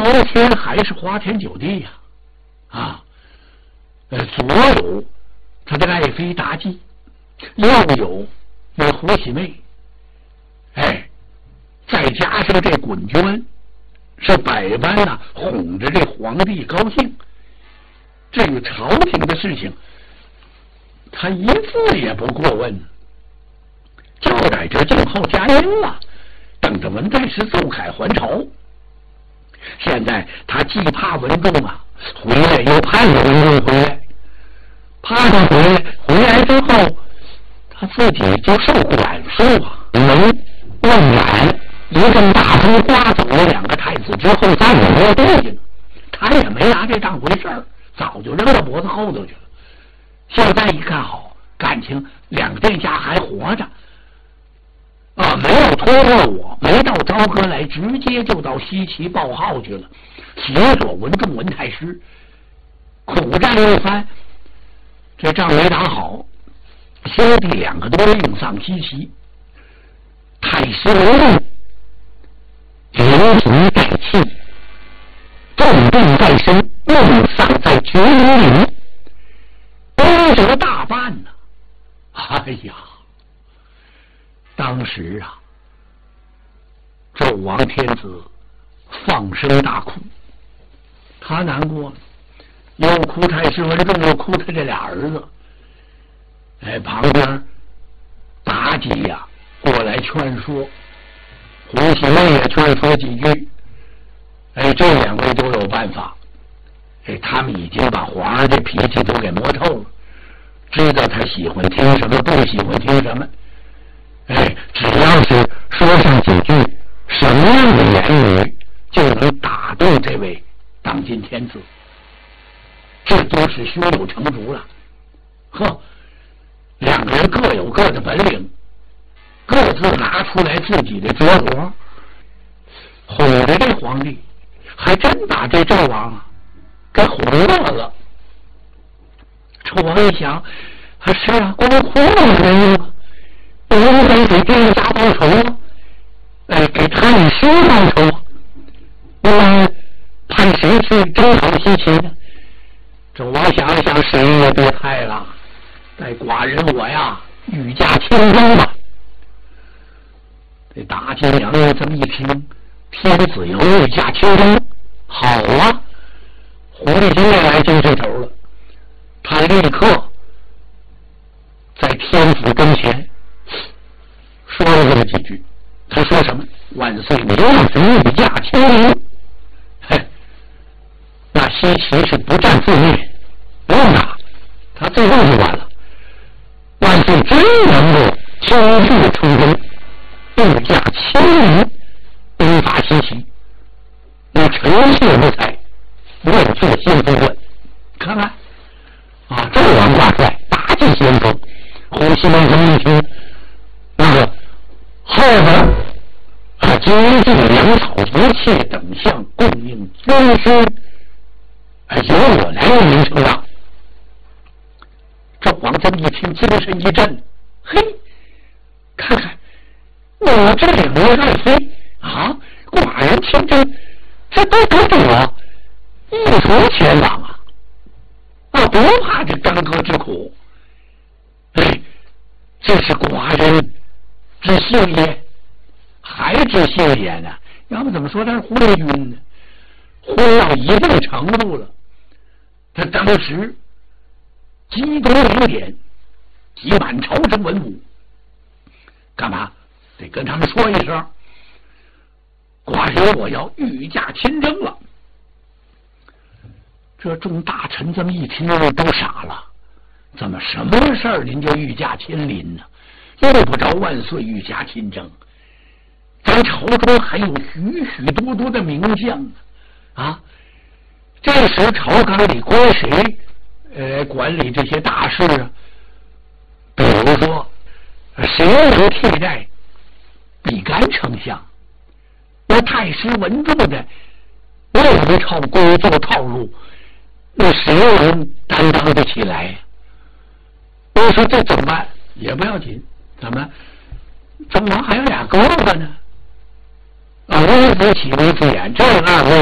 朝天还是花天酒地呀，左有他的爱妃妲己，右有那胡喜妹，再加上这滚娟，是百般哄着这皇帝高兴。这个朝廷的事情，他一字也不过问，就在这静候佳音了，等着文太师奏凯还朝。现在他既怕文仲回来，又盼着文仲回来，怕他回来之后，他自己就受管束能问染一阵大风刮走了2个太子之后，再也没有动静，他也没拿这当回事儿，早就扔到脖子后头去了。现在一看好，感情2个殿下还活着没有通过我，没到朝歌来，直接就到西岐报号去了，协佐文仲文太师，苦战一番，这仗没打好，兄弟2个都命丧西岐。太师文仲临平带气，重病在身，命丧在绝云岭，功折大半呢。哎呀，当时纣王天子放声大哭，他难过了，又哭太师文仲，又哭他这俩儿子。旁边妲己过来劝说，胡喜妹也劝说几句。这2位都有办法。他们已经把皇上这脾气都给摸透了，知道他喜欢听什么，不喜欢听什么。只要是说上几句什么样的言语，就能打动这位当今天子，这都是胸有成竹了。2个人各有各的本领，各自拿出来自己的绝活，哄着这皇帝，还真把这纣王给哄乐了。纣王一想，是光哭了没用，我们得给殿下报仇，给太师报仇。派谁去征讨西岐呢？纣王想了想，谁也别派了，待寡人我御驾亲征吧。这妲己娘娘这么一听，天子有御驾亲征，好啊！狐狸精也来精神头了，他立刻在天子跟前说了这么几句。他说什么？万岁明神御驾亲临。那西岐是不战自灭，不用打，他最后就完了。万岁真能够亲自出征，御驾亲临，兵伐西岐，那臣妾不才，愿做先锋官。看看纣王挂帅，妲己先锋。胡喜妹这么一听，那个后边精进粮草毒气等项供应军师，由我来为您承让。纣王这么一听，精神一振，看看我这2位爱妃寡人亲征，这都跟着我一同前往不怕这干戈之苦。这是寡人之幸也，还之幸也呢。要不怎么说他是昏晕呢？昏到一定程度了，他当时激动1点，集满朝政文武，干嘛？得跟他们说一声，寡人我要御驾亲征了。这众大臣这么一听都傻了，怎么什么事儿您就御驾亲临呢？用不着万岁御驾亲征，咱朝中还有许许多多的名将这时朝纲里归谁管理这些大事比如说谁能替代比干丞相？那太师文仲的另一套工作套路，那谁能担当得起来？我说这怎么办？也不要紧，怎么纣王还有2哥哥呢？微子启微子衍，这2位